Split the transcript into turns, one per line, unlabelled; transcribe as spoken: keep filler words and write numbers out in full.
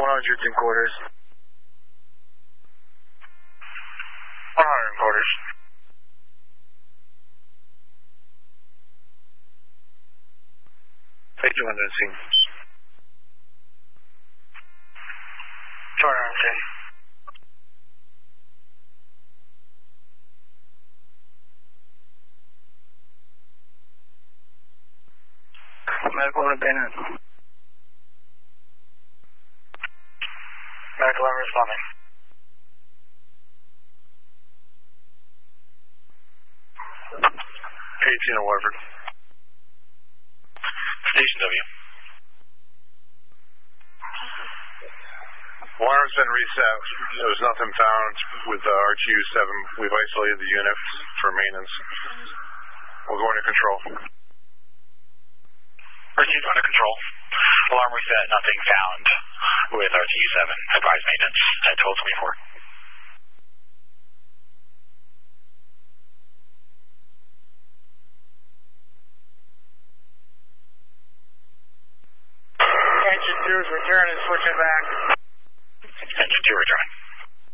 one hundred in quarters.
one hundred in quarters.
Take two hundred scene.
two hundred scene.
Medical independent.
Medical and responding.
eighteen at Waterford.
Station W.
Alarm's been reset. There was nothing found with uh, R T U seven. We've isolated the unit for maintenance. We'll go into control.
R T U under control. Alarm reset, nothing found with R T U seven. Advise maintenance at twelve twenty-four.
Engine two is returning, switching back.
Engine two returning.